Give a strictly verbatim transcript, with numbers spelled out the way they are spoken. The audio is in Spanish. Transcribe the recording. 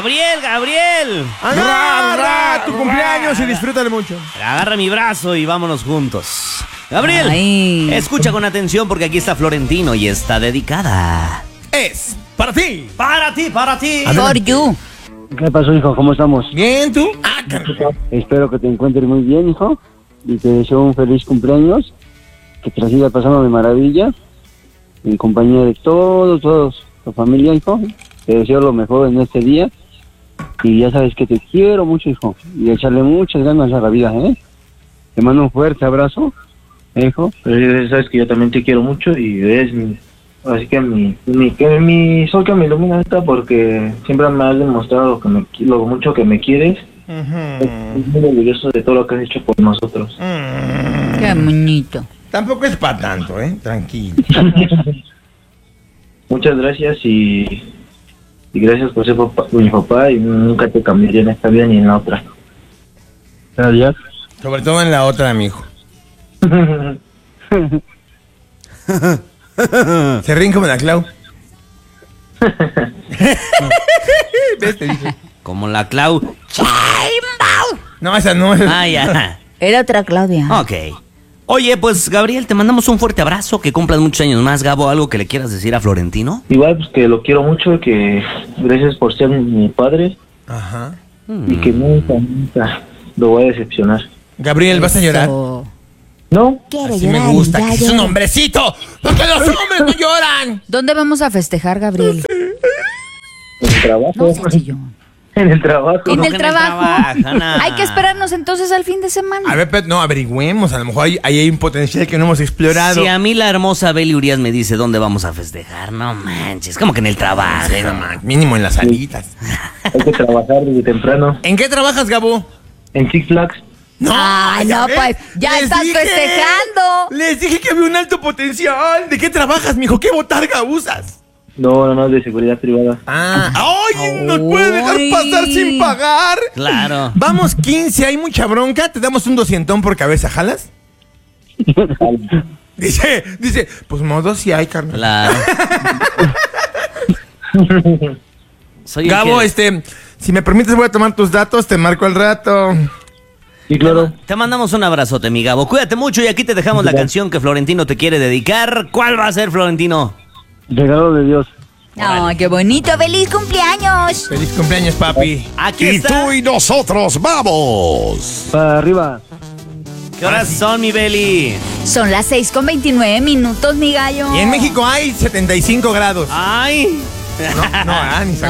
Gabriel, Gabriel. Agarra tu cumpleaños y disfrútale mucho. Agarra mi brazo y vámonos juntos. Gabriel, Ay. escucha con atención porque aquí está Florentino y está dedicada. Es para ti. Para ti, para ti. For you. ¿Qué pasó, hijo? ¿Cómo estamos? Bien, ¿tú? Ah, carajo. Espero que te encuentres muy bien, hijo. Y te deseo un feliz cumpleaños. Que te la siga pasando de maravilla. En compañía de todos, todos. Tu familia, hijo. Te deseo lo mejor en este día. Y ya sabes que te quiero mucho, hijo. Y echarle muchas ganas a la vida, ¿eh? Te mando un fuerte abrazo, hijo. Pero sabes que yo también te quiero mucho y eres mi... Así que mi, mi, que mi sol que me ilumina esta porque siempre me has demostrado lo, que me, lo mucho que me quieres. Uh-huh. Estoy muy orgulloso de todo lo que has hecho por nosotros. Mm. Qué bonito. Tampoco es para tanto, ¿eh? Tranquilo. Muchas gracias y, y gracias por ser papá, mi papá y nunca te cambiaría en esta vida ni en la otra. Gracias. Sobre todo en la otra, mijo. Se ríen como la Clau. ¿Ves? Te dije. Como la Clau. No, esa no. Ah, ya. Era otra Claudia. Ok. Oye, pues Gabriel, te mandamos un fuerte abrazo, que cumplas muchos años más. Gabo, ¿algo que le quieras decir a Florentino? Igual pues que lo quiero mucho, que gracias por ser mi padre Ajá. y que nunca, nunca lo voy a decepcionar. Gabriel, ¿vas a llorar? Eso. ¿No? Quiero Así llorar me gusta, y ya que es un lloro. hombrecito. Porque los hombres no lloran. ¿Dónde vamos a festejar, Gabriel? En el trabajo. No, sea chillón. En el trabajo. ¿En ¿Cómo el que trabajo? Ana? Hay que esperarnos entonces al fin de semana. A ver, pero no, averigüemos. A lo mejor ahí, ahí hay un potencial que no hemos explorado. Si a mí la hermosa Beli Urias me dice dónde vamos a festejar, no manches, como que en el trabajo. Sí, no, man, mínimo en las salitas. Hay que trabajar desde temprano. ¿En qué trabajas, Gabo? En Six Flags. No, Ay, ¿ya no, ves? pues, ya Les estás dije, festejando. Les dije que había un alto potencial. ¿De qué trabajas, mijo? ¿Qué botarga usas? No, no, no, de seguridad privada. Ah, ¡ay! ¿Nos puede dejar Ay. pasar sin pagar? Claro. Vamos, quince, hay mucha bronca. Te damos un doscientón por cabeza, ¿jalas? Dice, dice, pues modo si hay, carnal. Claro. Soy el Gabo, que- este, si me permites voy a tomar tus datos, te marco al rato. Sí, claro. Te mandamos un abrazote, mi Gabo. Cuídate mucho y aquí te dejamos la canción que Florentino te quiere dedicar. ¿Cuál va a ser, Florentino? Regalo de Dios. Ay, qué bonito. ¡Feliz cumpleaños! Feliz cumpleaños, papi. Aquí Y está. tú y nosotros, vamos. Para arriba. ¿Qué horas son, mi Beli? Son las seis con veintinueve minutos, mi gallo. Y en México hay setenta y cinco grados. Ay. No, no, ah, ni se